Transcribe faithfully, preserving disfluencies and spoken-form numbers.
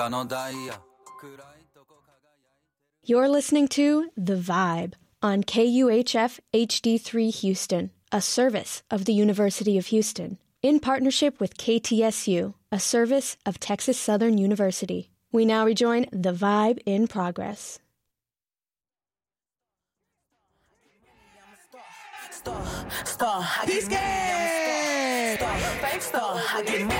You're listening to The Vibe on K U H F H D three Houston, a service of the University of Houston, in partnership with K T S U, a service of Texas Southern University. We now rejoin The Vibe in progress. Star, star, I get money, I'm a star. Star, fake star, I get money,